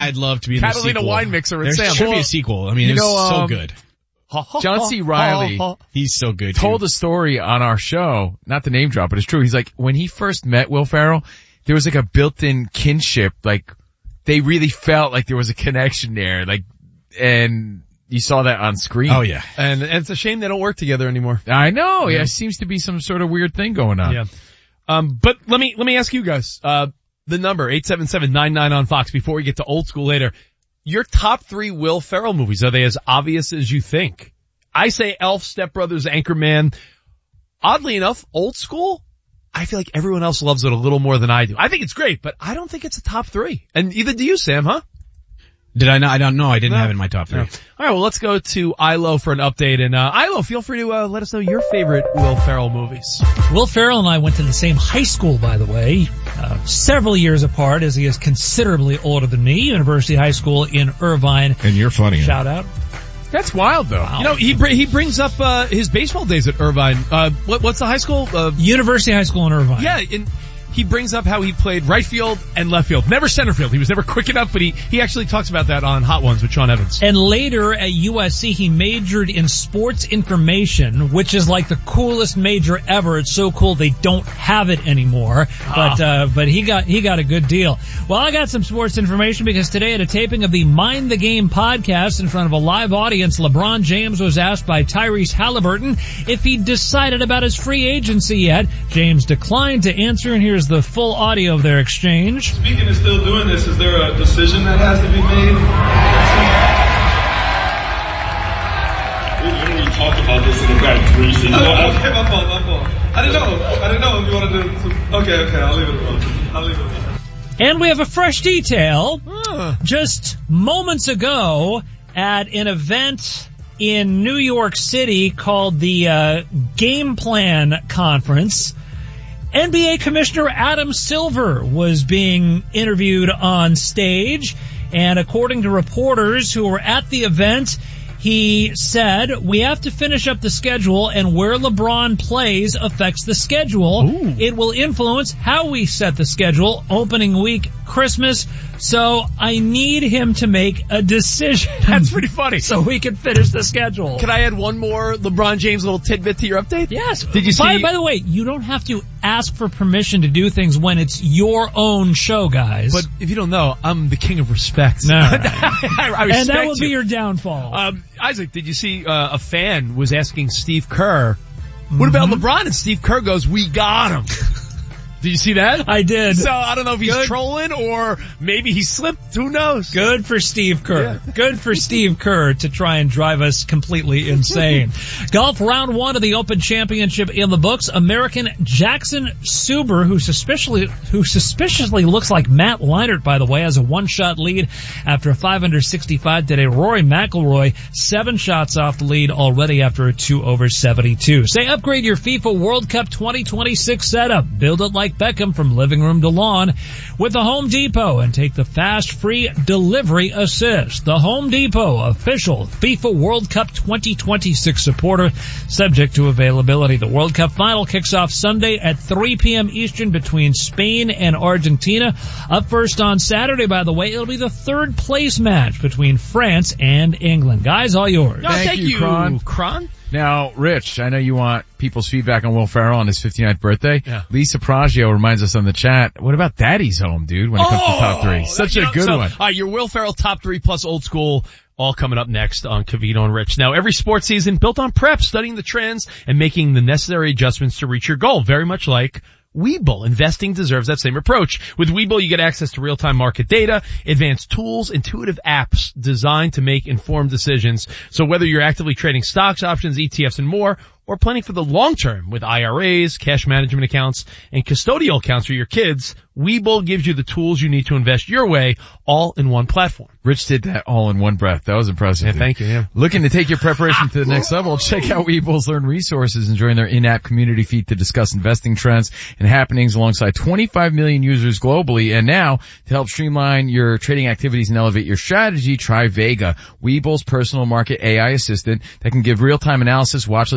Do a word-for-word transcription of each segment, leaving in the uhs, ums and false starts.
I'd love to be in the sequel. Catalina wine mixer with There Sam. should be a sequel. I mean, You it's know, so um, good. John C. Reilly He's so good, told too. a story on our show, not the name drop, but it's true. He's like, when he first met Will Ferrell, there was like a built-in kinship, like, they really felt like there was a connection there, like, and you saw that on screen. Oh, yeah. And, and it's a shame they don't work together anymore. I know, yeah, it seems to be some sort of weird thing going on. Yeah. Um, but let me, let me ask you guys, uh, the number, eight seven seven nine nine on Fox, before we get to old school later. Your top three Will Ferrell movies, are they as obvious as you think? I say Elf, Step Brothers, Anchorman. Oddly enough, old school, I feel like everyone else loves it a little more than I do. I think it's great, but I don't think it's a top three. And either do you, Sam, huh? Did I not? I don't know. I didn't No. have it in my top three. No. All right, well, let's go to Ilo for an update. And uh, Ilo, feel free to uh, let us know your favorite Will Ferrell movies. Will Ferrell and I went to the same high school, by the way, uh, several years apart, as he is considerably older than me. University High School in Irvine. And you're funny. Shout out. That's wild, though. You know, he br- he brings up uh, his baseball days at Irvine. Uh, what, what's the high school? Uh, University High School in Irvine. yeah, and he brings up how he played right field and left field. Never center field. He was never quick enough, but he, he actually talks about that on Hot Ones with Sean Evans. And later at U S C, he majored in sports information, which is like the coolest major ever. It's so cool they don't have it anymore. But, uh, but he got, he got a good deal. Well, I got some sports information because today at a taping of the Mind the Game podcast in front of a live audience, LeBron James was asked by Tyrese Halliburton if he decided about his free agency yet. James declined to answer, and here's the full audio of their exchange. Speaking of still doing this, is there a decision that has to be made? We literally talked about this in the back three seasons. Oh, okay, my fault, my fault. I didn't know. I didn't know if you wanted to. to okay, okay, I'll leave it alone. I'll leave it alone. And we have a fresh detail. Just moments ago at an event in New York City called the uh, Game Plan Conference, N B A Commissioner Adam Silver was being interviewed on stage, and according to reporters who were at the event, he said, we have to finish up the schedule, and where LeBron plays affects the schedule. Ooh. It will influence how we set the schedule, opening week, Christmas, so I need him to make a decision. That's pretty funny. So we can finish the schedule. Can I add one more LeBron James little tidbit to your update? Yes. Did you see? By, by the way, you don't have to ask for permission to do things when it's your own show, guys. But if you don't know, I'm the king of respect. No. I, I respect and that will you. be your downfall. Um, Isaac, did you see uh, a fan was asking Steve Kerr, what about mm-hmm. LeBron? And Steve Kerr goes, we got him. Did you see that? I did. So I don't know if he's Good. trolling or maybe he slipped. Who knows? Good for Steve Kerr. Yeah. Good for Steve Kerr to try and drive us completely insane. Golf round one of the Open Championship in the books. American Jackson Suber, who suspiciously who suspiciously looks like Matt Leinart, by the way, has a one-shot lead after a five under sixty-five today. Rory McIlroy, seven shots off the lead already after a two over seventy-two. Say upgrade your FIFA World Cup twenty twenty-six setup. Build it like Beckham from living room to lawn with the Home Depot and take the fast free delivery assist. The Home Depot, official FIFA World Cup twenty twenty-six supporter, subject to availability. The World Cup final kicks off Sunday at three p.m. Eastern between Spain and Argentina. Up first on Saturday, by the way, it'll be the third place match between France and England. Guys, all yours. No, thank, thank you, you, Kron. Kron. Now, Rich, I know you want people's feedback on Will Ferrell on his fifty-ninth birthday. Yeah. Lisa Pragio reminds us on the chat, what about Daddy's Home, dude, when it comes oh, to top three? Such you a know, good so, one. All right, your Will Ferrell top three plus old school, all coming up next on Cavino and Rich. Now, every sports season built on prep, studying the trends, and making the necessary adjustments to reach your goal. Very much like Webull. Investing deserves that same approach. With Webull, you get access to real-time market data, advanced tools, intuitive apps designed to make informed decisions. So whether you're actively trading stocks, options, E T Fs, and more, or planning for the long term with I R As, cash management accounts, and custodial accounts for your kids, Webull gives you the tools you need to invest your way, all in one platform. Rich did that all in one breath. That was impressive. Yeah, dude. thank you. Yeah. Looking to take your preparation to the next level? Check out Webull's Learn Resources and join their in-app community feed to discuss investing trends and happenings alongside twenty-five million users globally. And now, to help streamline your trading activities and elevate your strategy, try Vega, Webull's personal market A I assistant that can give real-time analysis, watch list insights,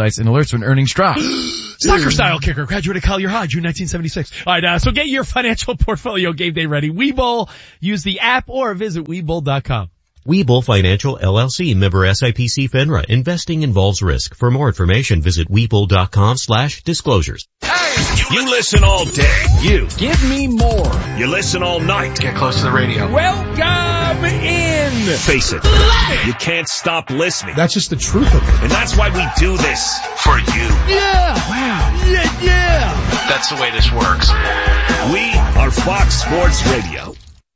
insights, and alerts when earnings drop. Soccer style kicker, graduated Collier High, June nineteen seventy-six. All right, uh, so get your financial portfolio game day ready. Webull, use the app or visit Webull dot com. Webull Financial L L C, member S I P C FINRA. Investing involves risk. For more information, visit Webull dot com slash disclosures. Hey, you listen all day. You. Give me more. You listen all night. Get close to the radio. Welcome in. Face it. You can't stop listening. That's just the truth of it. And that's why we do this. For you. Yeah. Wow. Yeah, yeah. That's the way this works. We are Fox Sports Radio.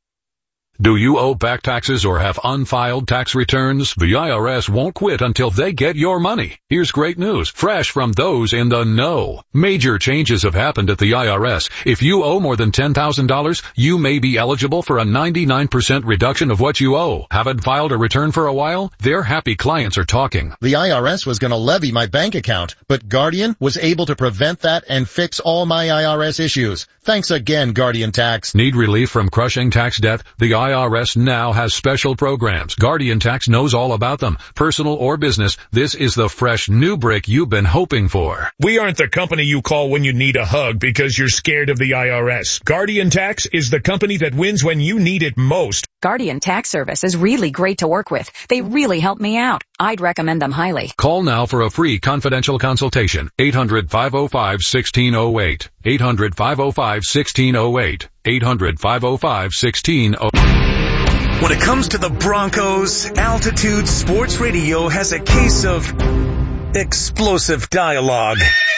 Do you owe back taxes or have unfiled tax returns? The I R S won't quit until they get your money. Here's great news, fresh from those in the know. Major changes have happened at the I R S. If you owe more than ten thousand dollars, you may be eligible for a ninety-nine percent reduction of what you owe. Haven't filed a return for a while? Their happy clients are talking. The I R S was going to levy my bank account, but Guardian was able to prevent that and fix all my I R S issues. Thanks again, Guardian Tax. Need relief from crushing tax debt? The I R S now has special programs. Guardian Tax knows all about them. Personal or business, this is the fresh new brick you've been hoping for. We aren't the company you call when you need a hug because you're scared of the I R S. Guardian Tax is the company that wins when you need it most. Guardian Tax Service is really great to work with. They really help me out. I'd recommend them highly. Call now for a free confidential consultation. eight hundred, five oh five, one six oh eight. eight hundred, five oh five, one six oh eight. eight hundred, five oh five, one six oh eight. When it comes to the Broncos, Altitude Sports Radio has a case of explosive dialogue.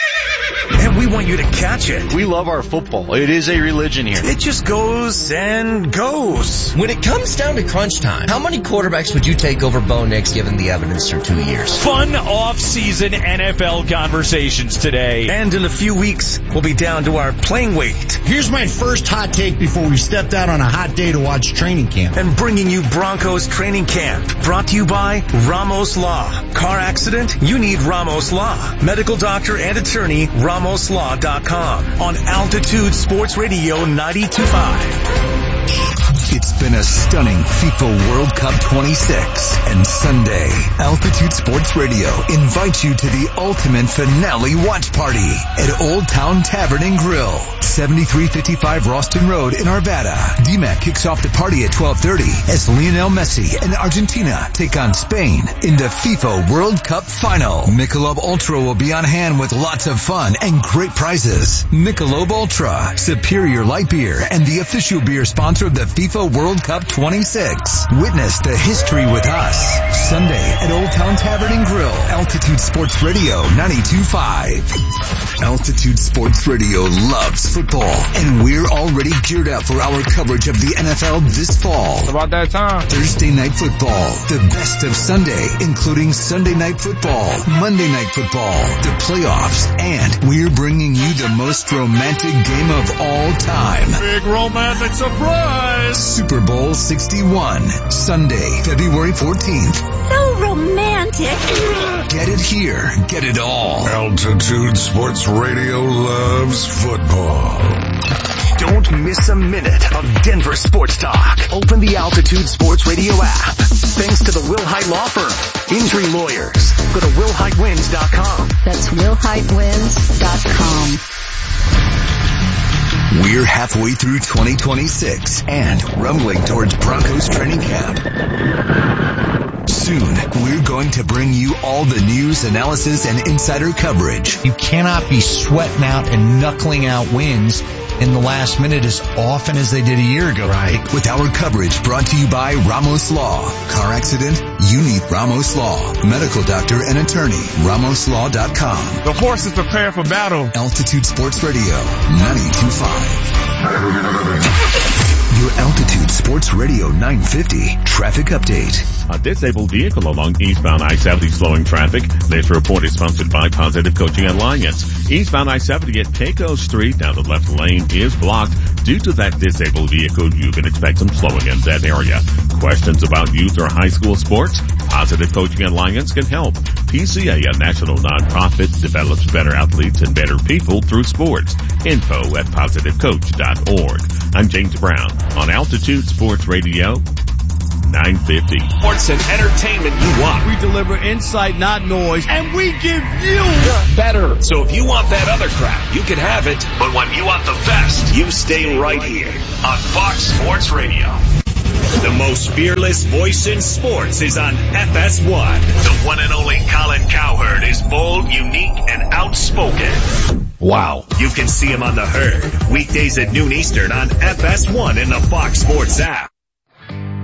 And we want you to catch it. We love our football. It is a religion here. It just goes and goes. When it comes down to crunch time, how many quarterbacks would you take over Bo Nix given the evidence through two years? Fun off-season N F L conversations today. And in a few weeks, we'll be down to our playing weight. Here's my first hot take before we stepped out on a hot day to watch training camp. And bringing you Broncos training camp. Brought to you by Ramos Law. Car accident? You need Ramos Law. Medical doctor and attorney, Ramos Law dot com on Altitude Sports Radio ninety-two point five. It's been a stunning FIFA World Cup twenty-six, and Sunday, Altitude Sports Radio invites you to the ultimate finale watch party at Old Town Tavern and Grill, seventy-three fifty-five Roston Road in Arvada. D MAC kicks off the party at twelve thirty as Lionel Messi and Argentina take on Spain in the FIFA World Cup final. Michelob Ultra will be on hand with lots of fun and great prizes. Michelob Ultra, superior light beer and the official beer sponsor of the FIFA World Cup twenty-six. Witness the history with us. Sunday at Old Town Tavern and Grill. Altitude Sports Radio ninety-two point five. Altitude Sports Radio loves football, and we're already geared up for our coverage of the N F L this fall. It's about that time. Thursday Night Football, the best of Sunday, including Sunday Night Football, Monday Night Football, the playoffs, and we're bringing you the most romantic game of all time. Big romantic surprise! Super Bowl sixty-one, Sunday, February fourteenth. So romantic. Get it here. Get it all. Altitude Sports Radio loves football. Don't miss a minute of Denver sports talk. Open the Altitude Sports Radio app. Thanks to the Wilhite Law Firm. Injury lawyers. Go to will hite wins dot com. That's will hite wins dot com. We're halfway through twenty twenty-six and rumbling towards Broncos training camp. Soon, we're going to bring you all the news, analysis, and insider coverage. You cannot be sweating out and knuckling out wins in the last minute as often as they did a year ago. Right. With our coverage brought to you by Ramos Law. Car accident? You need Ramos Law. Medical doctor and attorney. Ramos Law dot com. The horses prepare for battle. Altitude Sports Radio ninety-two point five. Your Altitude Sports Radio nine fifty traffic update. A disabled vehicle along eastbound I seventy slowing traffic. This report is sponsored by Positive Coaching Alliance. Eastbound I seventy at Keiko Street, down the left lane is blocked. Due to that disabled vehicle, you can expect some slowing in that area. Questions about youth or high school sports? Positive Coaching Alliance can help. P C A, a national nonprofit, develops better athletes and better people through sports. Info at positive coach dot org. I'm James Brown on Altitude Sports Radio nine fifty. Sports and entertainment you want. We deliver insight, not noise, and we give you better. So if you want that other crap, you can have it. But when you want the best, you stay right here on Fox Sports Radio. The most fearless voice in sports is on F S one. The one and only Colin Cowherd is bold, unique, and outspoken. Wow. You can see him on The Herd, weekdays at noon Eastern on F S one in the Fox Sports app.